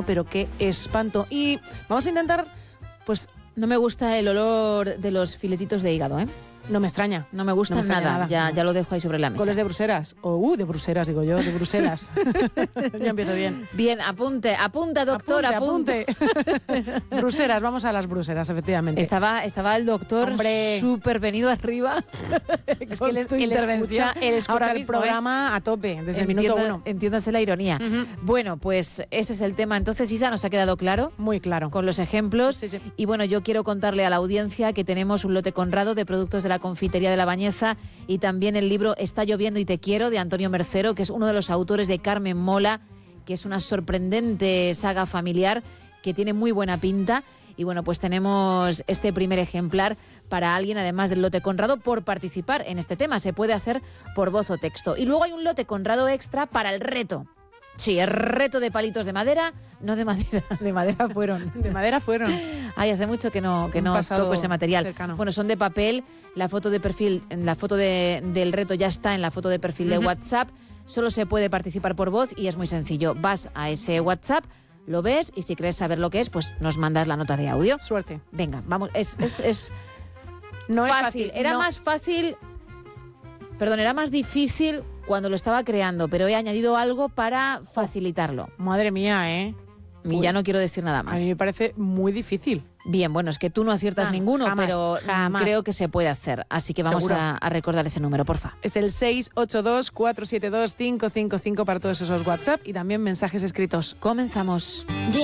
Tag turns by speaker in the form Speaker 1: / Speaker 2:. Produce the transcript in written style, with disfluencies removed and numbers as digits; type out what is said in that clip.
Speaker 1: pero qué espanto. Y vamos a intentar, pues...
Speaker 2: No me gusta el olor de los filetitos de hígado, ¿eh?
Speaker 1: No me extraña.
Speaker 2: No me gusta nada. Ya lo dejo ahí sobre la mesa.
Speaker 1: ¿Coles de Bruselas? De Bruselas, digo yo, de Bruselas. Ya empiezo bien.
Speaker 2: Bien, apunta, doctor, apunte.
Speaker 1: Bruselas, vamos a las Bruselas, efectivamente.
Speaker 2: Estaba el doctor súper venido arriba.
Speaker 1: Es que él escucha el programa a tope, desde el minuto 1.
Speaker 2: Entiéndase la ironía.
Speaker 1: Uh-huh.
Speaker 2: Bueno, pues ese es el tema. Entonces, Isa, nos ha quedado claro.
Speaker 1: Muy claro.
Speaker 2: Con los ejemplos.
Speaker 1: Sí.
Speaker 2: Y bueno, yo quiero contarle a la audiencia que tenemos un lote Conrado de productos de la confitería de La Bañeza y también el libro Está lloviendo y te quiero, de Antonio Mercero, que es uno de los autores de Carmen Mola, que es una sorprendente saga familiar que tiene muy buena pinta. Y bueno, pues tenemos este primer ejemplar para alguien, además del lote Conrado, por participar en este tema. Se puede hacer por voz o texto. Y luego hay un lote Conrado extra para el reto. Sí, el reto de palitos de madera, no de madera, de madera fueron.
Speaker 1: De madera fueron.
Speaker 2: Ay, hace mucho que no toco ese material.
Speaker 1: Cercano.
Speaker 2: Bueno, son de papel, la foto de perfil, la foto del reto ya está en la foto de perfil de WhatsApp, solo se puede participar por voz y es muy sencillo. Vas a ese WhatsApp, lo ves y si quieres saber lo que es, pues nos mandas la nota de audio.
Speaker 1: Suerte.
Speaker 2: Venga, vamos, es
Speaker 1: no
Speaker 2: fácil.
Speaker 1: Es fácil.
Speaker 2: Era más difícil cuando lo estaba creando, pero he añadido algo para facilitarlo.
Speaker 1: Madre mía, ¿eh?
Speaker 2: Y ya no quiero decir nada más.
Speaker 1: A mí me parece muy difícil.
Speaker 2: Bien, bueno, es que tú no aciertas ninguno, pero creo que se puede hacer. Así que vamos a recordar ese número, porfa.
Speaker 1: Es el 682-472-555 para todos esos WhatsApp y también mensajes escritos.
Speaker 2: Comenzamos.